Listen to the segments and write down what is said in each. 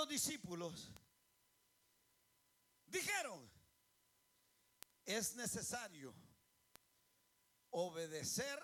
los discípulos dijeron: es necesario obedecer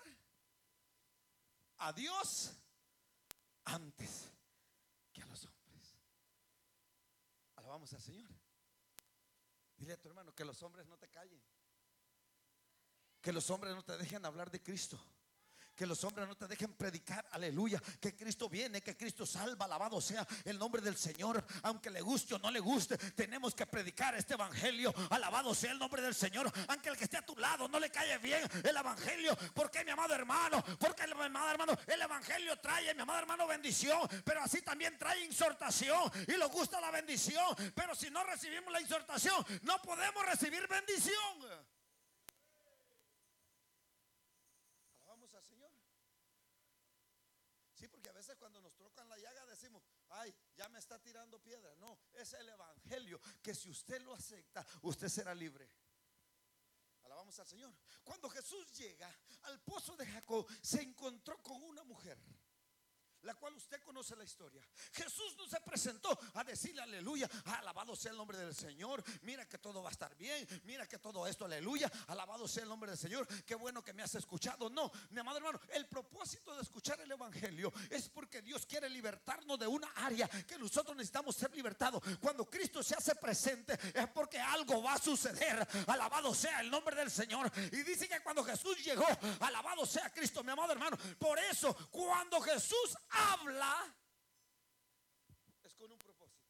a Dios antes que a los hombres. Alabamos al Señor. Dile a tu hermano que los hombres no te callen, que los hombres no te dejen hablar de Cristo, que los hombres no te dejen predicar, aleluya, que Cristo viene, que Cristo salva, alabado sea el nombre del Señor. Aunque le guste o no le guste, tenemos que predicar este evangelio, alabado sea el nombre del Señor. Aunque el que esté a tu lado no le cae bien el evangelio. ¿Por qué, mi amado hermano? Porque, mi amado hermano, el evangelio trae, mi amado hermano, bendición, pero así también trae exhortación. Y nos gusta la bendición, pero si no recibimos la exhortación, no podemos recibir bendición. Alabamos al Señor. Sí, porque a veces cuando nos tocan la llaga decimos: ay, ya me está tirando piedra. No, es el evangelio que si usted lo acepta, usted será libre. Alabamos al Señor. Cuando Jesús llega al pozo de Jacob, se encontró con una mujer, la cual usted conoce la historia. Jesús no se presentó a decirle aleluya, alabado sea el nombre del Señor, mira que todo va a estar bien, mira que todo esto, aleluya, alabado sea el nombre del Señor, qué bueno que me has escuchado. No, mi amado hermano, el propósito de escuchar el evangelio es porque Dios quiere libertarnos de una área que nosotros necesitamos ser libertados. Cuando Cristo se hace presente es porque algo va a suceder, alabado sea el nombre del Señor. Y dice que cuando Jesús llegó, alabado sea Cristo, mi amado hermano, por eso cuando Jesús habla es con un propósito.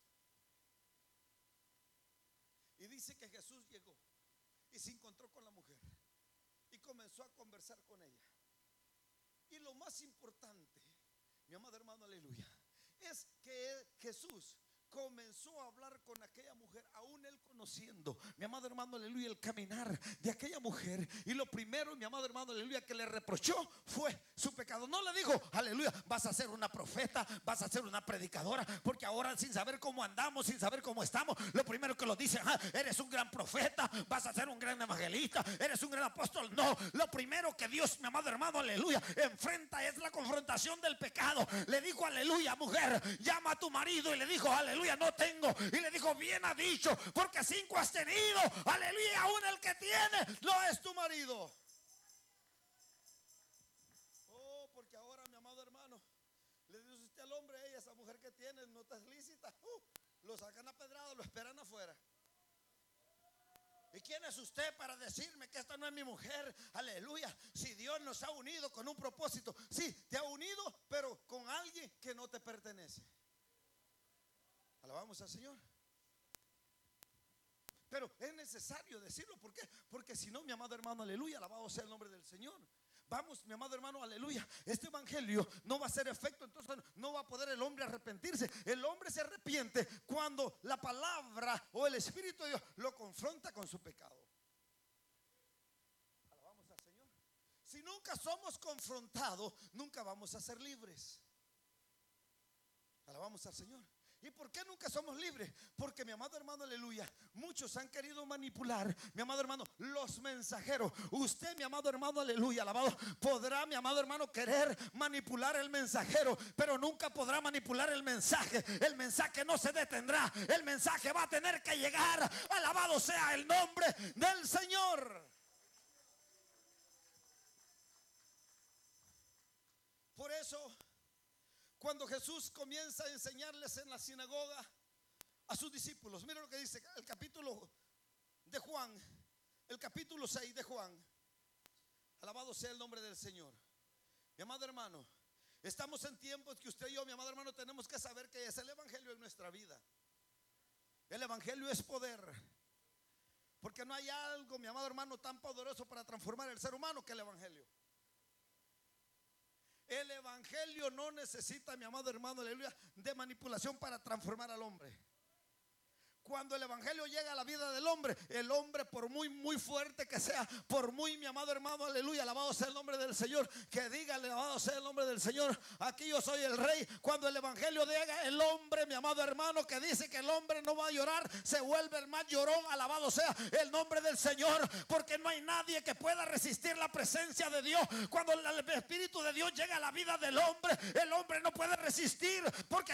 Y dice que Jesús llegó y se encontró con la mujer y comenzó a conversar con ella. Y lo más importante, mi amado hermano, aleluya, es que Jesús comenzó a hablar con aquella mujer, aún él conociendo, mi amado hermano, aleluya, el caminar de aquella mujer. Y lo primero, mi amado hermano, aleluya, que le reprochó fue su pecado. No le dijo, aleluya, vas a ser una profeta, vas a ser una predicadora, porque ahora sin saber cómo andamos, sin saber cómo estamos, lo primero que lo dice: eres un gran profeta, vas a ser un gran evangelista, eres un gran apóstol. No, lo primero que Dios, mi amado hermano, aleluya, enfrenta es la confrontación del pecado. Le dijo, aleluya, mujer, llama a tu marido. Y le dijo, aleluya, no tengo. Y le dijo, bien ha dicho, porque 5 has tenido, aleluya, aún el que tiene no es tu marido. Oh, porque ahora, mi amado hermano, le dice usted al hombre: ella, esa mujer que tiene no está lícita. Lo sacan a pedrada, lo esperan afuera. ¿Y quién es usted para decirme que esta no es mi mujer? Aleluya. Si Dios nos ha unido con un propósito. Sí, te ha unido, pero con alguien que no te pertenece. Alabamos al Señor. Pero es necesario decirlo. ¿Por qué? Porque si no, mi amado hermano, aleluya, alabado sea el nombre del Señor. Vamos, mi amado hermano, aleluya, este evangelio no va a hacer efecto. Entonces no va a poder el hombre arrepentirse. El hombre se arrepiente cuando la palabra o el Espíritu de Dios lo confronta con su pecado. Alabamos al Señor. Si nunca somos confrontados, nunca vamos a ser libres. Alabamos al Señor. ¿Y por qué nunca somos libres? Porque, mi amado hermano, aleluya, muchos han querido manipular, mi amado hermano, los mensajeros. Usted, mi amado hermano, aleluya, alabado, podrá, mi amado hermano, querer manipular el mensajero, pero nunca podrá manipular el mensaje. El mensaje no se detendrá. El mensaje va a tener que llegar. Alabado sea el nombre del Señor. Por eso, cuando Jesús comienza a enseñarles en la sinagoga a sus discípulos, mira lo que dice el capítulo de Juan, el capítulo 6 de Juan. Alabado sea el nombre del Señor. Mi amado hermano, estamos en tiempos que usted y yo, mi amado hermano, tenemos que saber que es el evangelio en nuestra vida. El evangelio es poder. Porque no hay algo, mi amado hermano, tan poderoso para transformar el ser humano que el evangelio. El evangelio no necesita, mi amado hermano, aleluya, de manipulación para transformar al hombre. Cuando el evangelio llega a la vida del hombre, el hombre, por muy fuerte que sea, por muy, mi amado hermano, aleluya, alabado sea el nombre del Señor, que diga, alabado sea el nombre del Señor, aquí yo soy el rey. Cuando el evangelio llega, el hombre, mi amado hermano, que dice que el hombre no va a llorar, se vuelve el más llorón. Alabado sea el nombre del Señor, porque no hay nadie que pueda resistir la presencia de Dios. Cuando el Espíritu de Dios llega a la vida del hombre, el hombre no puede resistir, porque